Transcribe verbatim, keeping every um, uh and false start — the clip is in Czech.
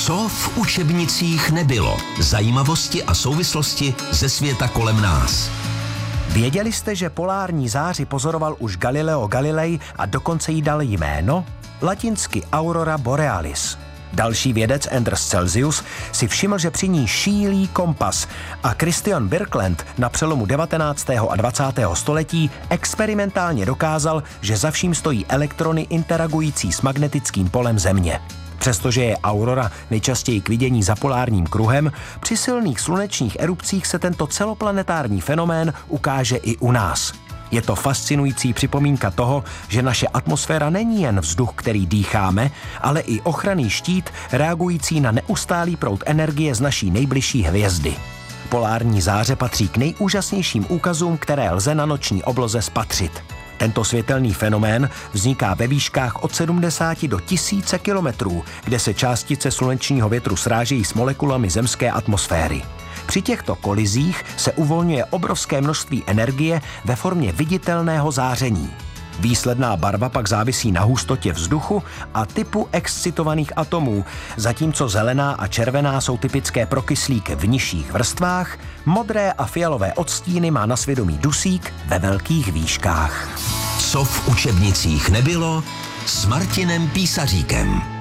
Co v učebnicích nebylo? Zajímavosti a souvislosti ze světa kolem nás. Věděli jste, že polární záři pozoroval už Galileo Galilei a dokonce jí dal jméno? Latinsky Aurora Borealis. Další vědec Anders Celsius si všiml, že při ní šílí kompas a Christian Birkeland na přelomu devatenáctého a dvacátého století experimentálně dokázal, že za vším stojí elektrony interagující s magnetickým polem Země. Přestože je aurora nejčastěji k vidění za polárním kruhem, při silných slunečních erupcích se tento celoplanetární fenomén ukáže i u nás. Je to fascinující připomínka toho, že naše atmosféra není jen vzduch, který dýcháme, ale i ochranný štít reagující na neustálý proud energie z naší nejbližší hvězdy. Polární záře patří k nejúžasnějším úkazům, které lze na noční obloze spatřit. Tento světelný fenomén vzniká ve výškách od sedmdesáti do tisíce kilometrů, kde se částice slunečního větru srážejí s molekulami zemské atmosféry. Při těchto kolizích se uvolňuje obrovské množství energie ve formě viditelného záření. Výsledná barva pak závisí na hustotě vzduchu a typu excitovaných atomů, zatímco zelená a červená jsou typické pro kyslík v nižších vrstvách, modré a fialové odstíny má na svědomí dusík ve velkých výškách. Co v učebnicích nebylo s Martinem Písaříkem.